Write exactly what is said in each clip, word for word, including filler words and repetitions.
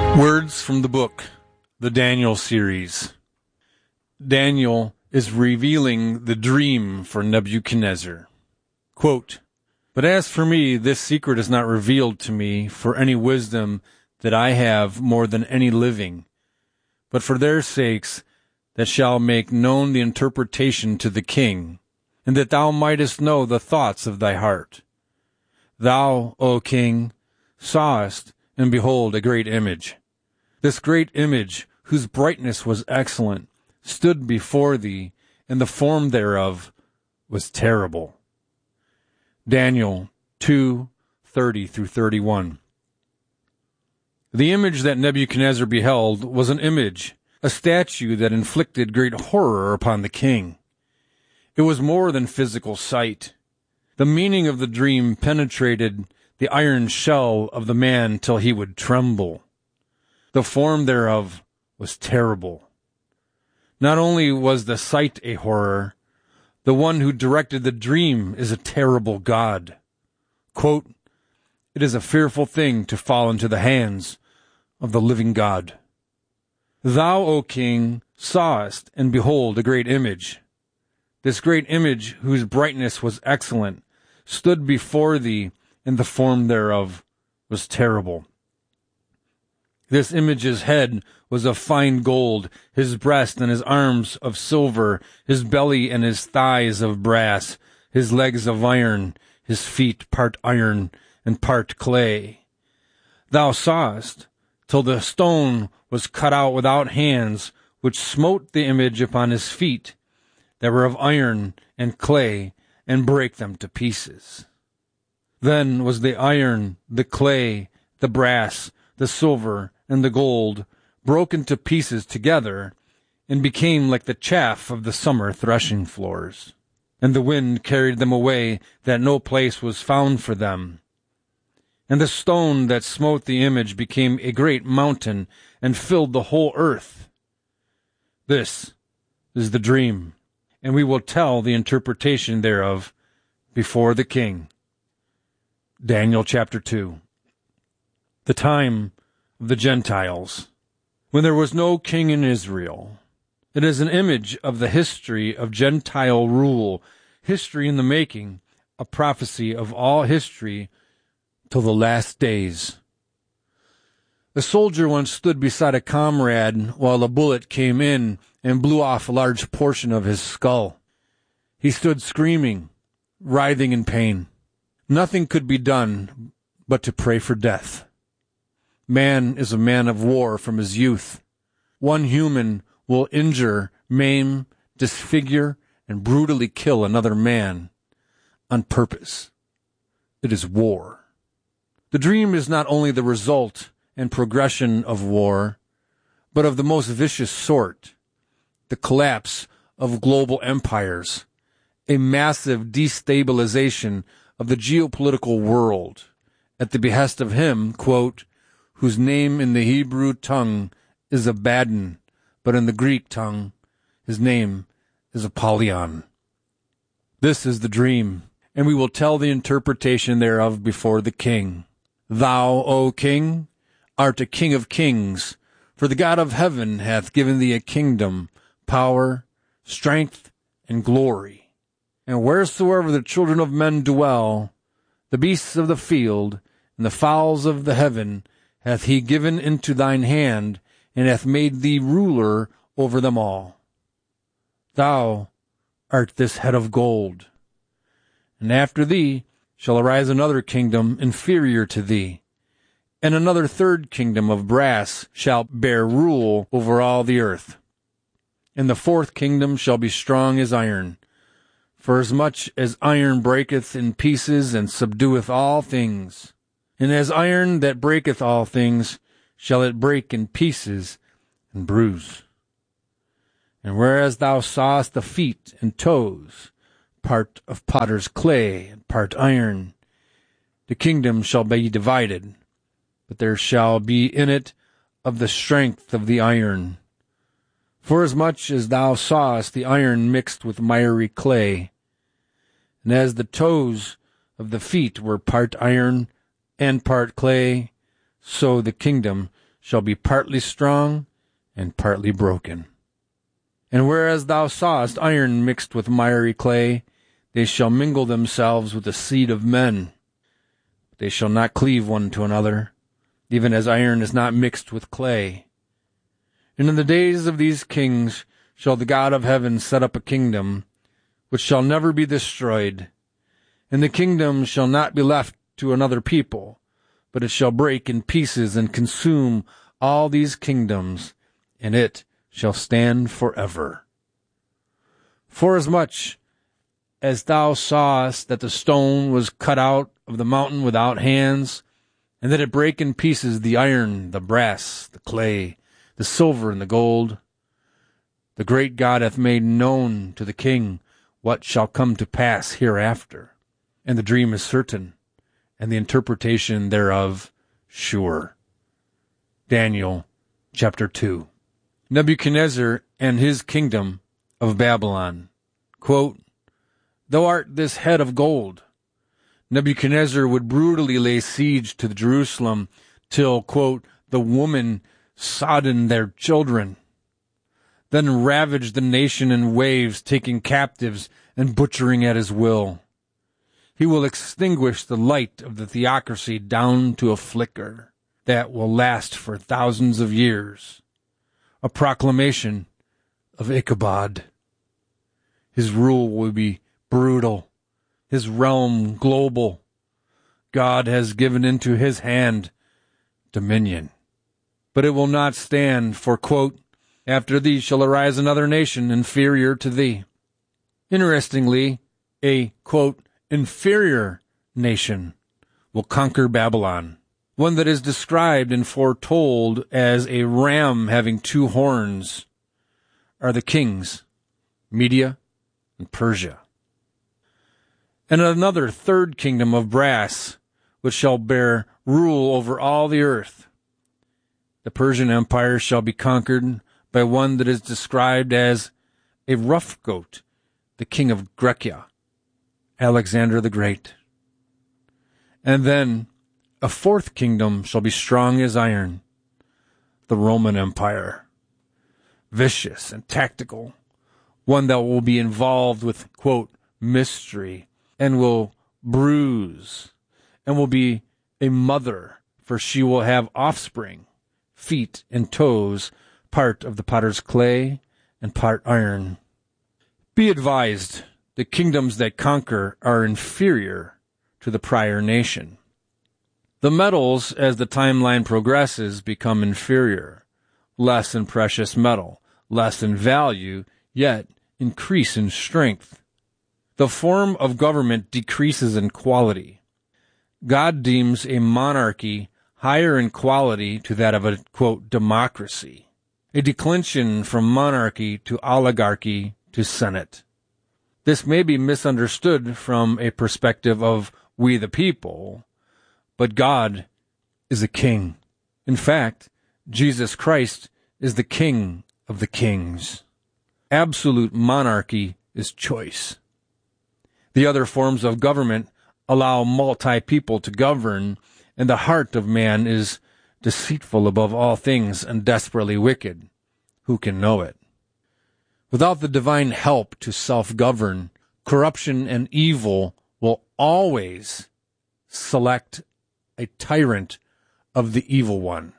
Words from the book, the Daniel series. Daniel is revealing the dream for Nebuchadnezzar. Quote, "But as for me, this secret is not revealed to me for any wisdom that I have more than any living, but for their sakes that shall make known the interpretation to the king, and that thou mightest know the thoughts of thy heart. Thou, O king, sawest, and behold, a great image. This great image, whose brightness was excellent, stood before thee, and the form thereof was terrible." Daniel two thirty through thirty-one. The image that Nebuchadnezzar beheld was an image, a statue that inflicted great horror upon the king. It was more than physical sight. The meaning of the dream penetrated the iron shell of the man till he would tremble. The form thereof was terrible. Not only was the sight a horror, the one who directed the dream is a terrible God. Quote, "It is a fearful thing to fall into the hands of the living God. Thou, O king, sawest, and behold, a great image. This great image, whose brightness was excellent, stood before thee, and the form thereof was terrible. This image's head was of fine gold, his breast and his arms of silver, his belly and his thighs of brass, his legs of iron, his feet part iron and part clay. Thou sawest, till the stone was cut out without hands, which smote the image upon his feet, that were of iron and clay, and brake them to pieces. Then was the iron, the clay, the brass, the silver, and the gold broken to pieces together, and became like the chaff of the summer threshing floors. And the wind carried them away, that no place was found for them. And the stone that smote the image became a great mountain, and filled the whole earth. This is the dream, and we will tell the interpretation thereof before the king." Daniel chapter two. The time of the Gentiles, when there was no king in Israel. It is an image of the history of Gentile rule, history in the making, a prophecy of all history till the last days. A soldier once stood beside a comrade while a bullet came in and blew off a large portion of his skull. He stood screaming, writhing in pain. Nothing could be done but to pray for death. Man is a man of war from his youth. One human will injure, maim, disfigure, and brutally kill another man on purpose. It is war. The dream is not only the result and progression of war, but of the most vicious sort, the collapse of global empires, a massive destabilization of the geopolitical world, at the behest of him, quote, "whose name in the Hebrew tongue is Abaddon, but in the Greek tongue his name is Apollyon." This is the dream, and we will tell the interpretation thereof before the king. Thou, O king, art a king of kings, for the God of heaven hath given thee a kingdom, power, strength, and glory. And wheresoever the children of men dwell, the beasts of the field, and the fowls of the heaven, hath he given into thine hand, and hath made thee ruler over them all. Thou art this head of gold. And after thee shall arise another kingdom inferior to thee, and another third kingdom of brass shall bear rule over all the earth. And the fourth kingdom shall be strong as iron, for as much as iron breaketh in pieces and subdueth all things. And as iron that breaketh all things, shall it break in pieces and bruise. And whereas thou sawest the feet and toes, part of potter's clay and part iron, the kingdom shall be divided, but there shall be in it of the strength of the iron. Forasmuch as thou sawest the iron mixed with miry clay, and as the toes of the feet were part iron and part clay, so the kingdom shall be partly strong and partly broken. And whereas thou sawest iron mixed with miry clay, they shall mingle themselves with the seed of men. They shall not cleave one to another, even as iron is not mixed with clay. And in the days of these kings shall the God of heaven set up a kingdom, which shall never be destroyed. And the kingdom shall not be left to another people, but it shall break in pieces and consume all these kingdoms, and it shall stand forever. Forasmuch as thou sawest that the stone was cut out of the mountain without hands, and that it brake in pieces the iron, the brass, the clay, the silver, and the gold, the great God hath made known to the king what shall come to pass hereafter. And the dream is certain, and the interpretation thereof sure. Daniel chapter two. Nebuchadnezzar and his kingdom of Babylon. Quote, Thou art this head of gold. Nebuchadnezzar would brutally lay siege to Jerusalem till, quote, the woman sodden their children, then ravage the nation in waves, taking captives and butchering at his will. He will extinguish the light of the theocracy down to a flicker that will last for thousands of years. A proclamation of Ichabod. His rule will be brutal, his realm global. God has given into his hand dominion. But it will not stand, for, quote, After thee shall arise another nation inferior to thee. Interestingly, a, quote, inferior nation will conquer Babylon, one that is described and foretold as a ram having two horns, are the kings, Media and Persia. And another third kingdom of brass, which shall bear rule over all the earth. The Persian Empire shall be conquered by one that is described as a rough goat, the king of Grecia, Alexander the Great. And then a fourth kingdom shall be strong as iron, the Roman Empire, vicious and tactical, one that will be involved with, quote, mystery, and will bruise, and will be a mother, for she will have offspring, feet and toes, part of the potter's clay and part iron. Be advised, the kingdoms that conquer are inferior to the prior nation. The metals, as the timeline progresses, become inferior, less in precious metal, less in value, yet increase in strength. The form of government decreases in quality. God deems a monarchy higher in quality to that of a, quote, democracy, a declension from monarchy to oligarchy to senate. This may be misunderstood from a perspective of we the people, but God is a king. In fact, Jesus Christ is the King of the kings. Absolute monarchy is choice. The other forms of government allow multi-people to govern, and the heart of man is deceitful above all things and desperately wicked. Who can know it? Without the divine help to self-govern, corruption and evil will always select a tyrant of the evil one.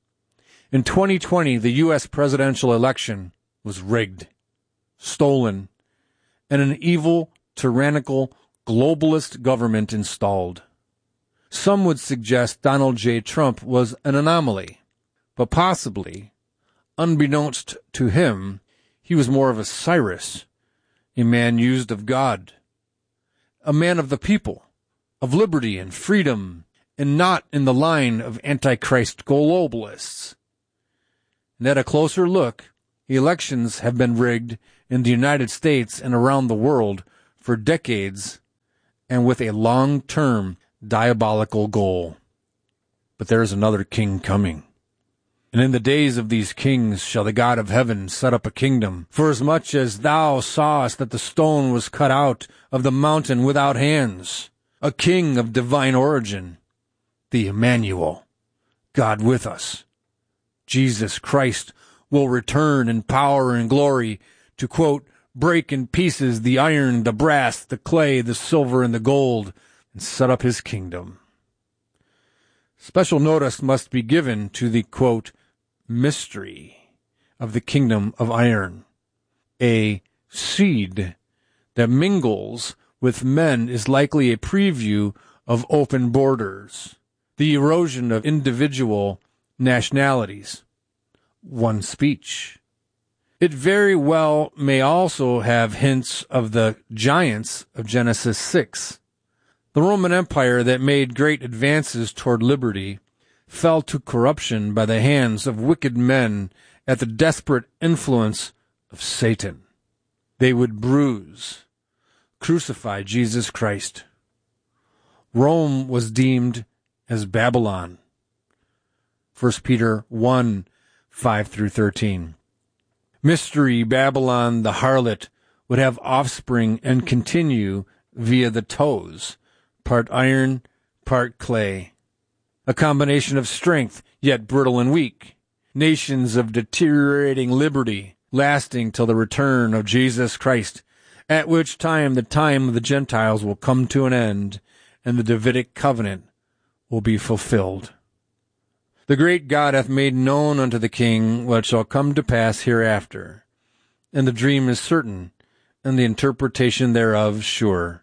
In twenty twenty, the U S presidential election was rigged, stolen, and an evil, tyrannical, globalist government installed. Some would suggest Donald J. Trump was an anomaly, but possibly, unbeknownst to him, he was more of a Cyrus, a man used of God, a man of the people, of liberty and freedom, and not in the line of Antichrist globalists. And at a closer look, elections have been rigged in the United States and around the world for decades, and with a long-term diabolical goal. But there is another king coming. And in the days of these kings shall the God of heaven set up a kingdom, forasmuch as thou sawest that the stone was cut out of the mountain without hands, a king of divine origin, the Emmanuel, God with us. Jesus Christ will return in power and glory to, quote, break in pieces the iron, the brass, the clay, the silver, and the gold, and set up his kingdom. Special notice must be given to the, quote, mystery of the kingdom of iron. A seed that mingles with men is likely a preview of open borders, the erosion of individual nationalities, one speech. It very well may also have hints of the giants of Genesis six. The Roman Empire that made great advances toward liberty fell to corruption by the hands of wicked men at the desperate influence of Satan. They would bruise, crucify Jesus Christ. Rome was deemed as Babylon. First Peter one, five through thirteen. Mystery Babylon, the harlot, would have offspring and continue via the toes, part iron, part clay. A combination of strength, yet brittle and weak. Nations of deteriorating liberty, lasting till the return of Jesus Christ, at which time the time of the Gentiles will come to an end, and the Davidic covenant will be fulfilled. The great God hath made known unto the king what shall come to pass hereafter, and the dream is certain, and the interpretation thereof sure.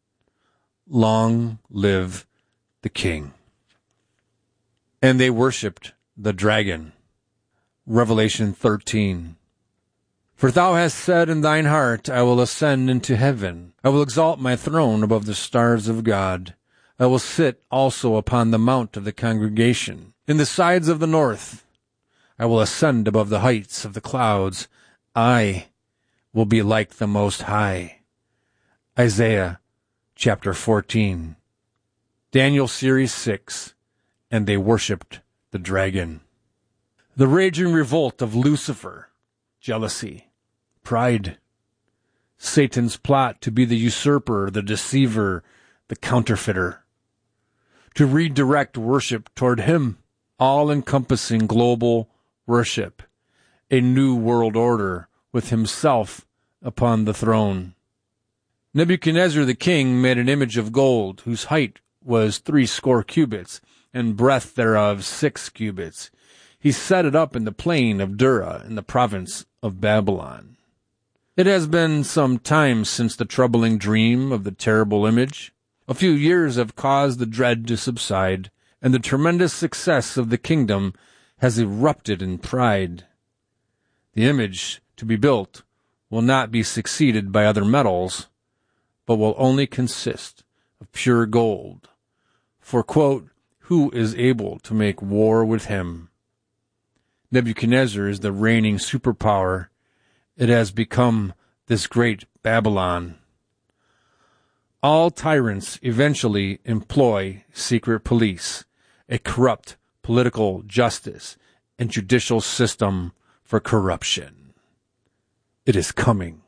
Long live the king. And they worshipped the dragon. Revelation thirteen. For thou hast said in thine heart, I will ascend into heaven. I will exalt my throne above the stars of God. I will sit also upon the mount of the congregation, in the sides of the north. I will ascend above the heights of the clouds. I will be like the Most High. Isaiah chapter fourteen. Daniel series six. And they worshipped the dragon. The raging revolt of Lucifer, jealousy, pride, Satan's plot to be the usurper, the deceiver, the counterfeiter, to redirect worship toward him, all-encompassing global worship, a new world order with himself upon the throne. Nebuchadnezzar the king made an image of gold, whose height was three score cubits, and breadth thereof six cubits. He set it up in the plain of Dura, in the province of Babylon. It has been some time since the troubling dream of the terrible image. A few years have caused the dread to subside, and the tremendous success of the kingdom has erupted in pride. The image to be built will not be succeeded by other metals, but will only consist of pure gold. For, quote, who is able to make war with him? Nebuchadnezzar is the reigning superpower. It has become this great Babylon. All tyrants eventually employ secret police, a corrupt political justice, and judicial system for corruption. It is coming.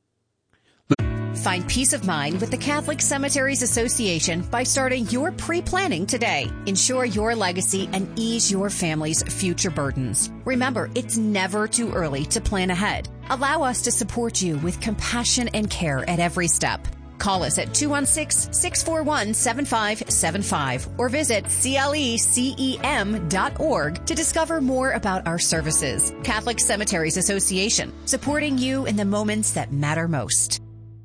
Find peace of mind with the Catholic Cemeteries Association by starting your pre-planning today. Ensure your legacy and ease your family's future burdens. Remember, it's never too early to plan ahead. Allow us to support you with compassion and care at every step. Call us at two one six, six four one, seven five seven five or visit C L E C E M dot org to discover more about our services. Catholic Cemeteries Association, supporting you in the moments that matter most.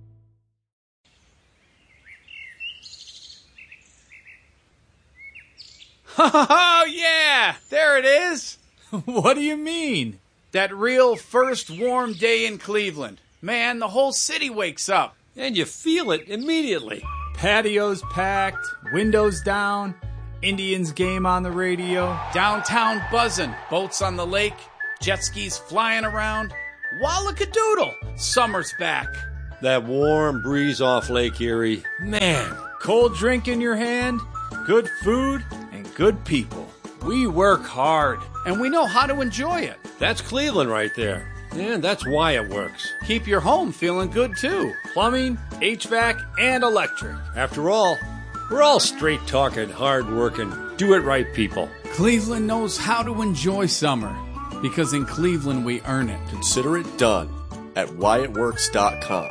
Oh, yeah! There it is! What do you mean? That real first warm day in Cleveland. Man, the whole city wakes up. And you feel it immediately. Patios packed, windows down, Indians game on the radio. Downtown buzzing, boats on the lake, jet skis flying around. Wallakadoodle! Summer's back. That warm breeze off Lake Erie. Man, cold drink in your hand, good food, and good people. We work hard. And we know how to enjoy it. That's Cleveland right there. And that's why it works. Keep your home feeling good, too. Plumbing, H V A C, and electric. After all, we're all straight-talking, hard-working, do-it-right people. Cleveland knows how to enjoy summer, because in Cleveland we earn it. Consider it done at Wyatt Works dot com.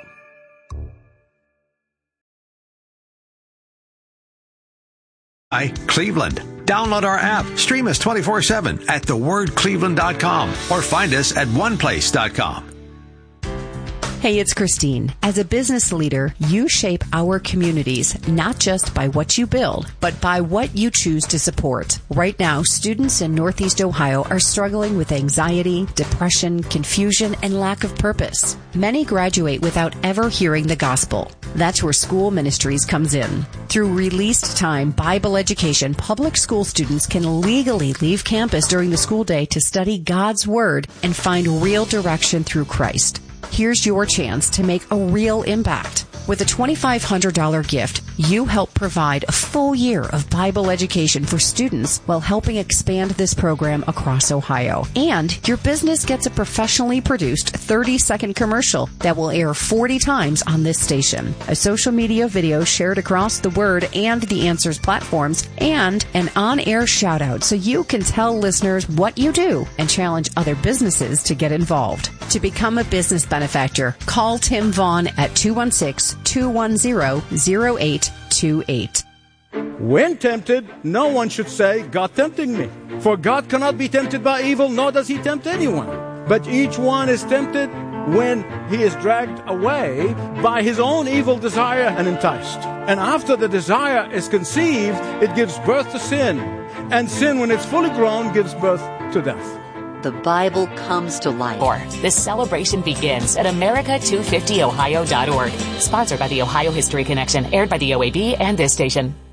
Hi, Cleveland. Download our app. Stream us twenty-four seven at the word cleveland dot com or find us at one place dot com. Hey, it's Christine. As a business leader, you shape our communities, not just by what you build, but by what you choose to support. Right now, students in Northeast Ohio are struggling with anxiety, depression, confusion, and lack of purpose. Many graduate without ever hearing the gospel. That's where School Ministries comes in. Through released time Bible education, public school students can legally leave campus during the school day to study God's Word and find real direction through Christ. Here's your chance to make a real impact. With a twenty-five hundred dollars gift, you help provide a full year of Bible education for students while helping expand this program across Ohio. And your business gets a professionally produced thirty-second commercial that will air forty times on this station, a social media video shared across the Word and the Answers platforms, and an on-air shout-out so you can tell listeners what you do and challenge other businesses to get involved. To become a business benefactor, call Tim Vaughn at two one six, two one zero, zero eight two eight. When tempted, no one should say, God tempting me. For God cannot be tempted by evil, nor does he tempt anyone. But each one is tempted when he is dragged away by his own evil desire and enticed. And after the desire is conceived, it gives birth to sin. And sin, when it's fully grown, gives birth to death. The Bible comes to life. This celebration begins at America two fifty Ohio dot org. Sponsored by the Ohio History Connection. Aired by the O A B and this station.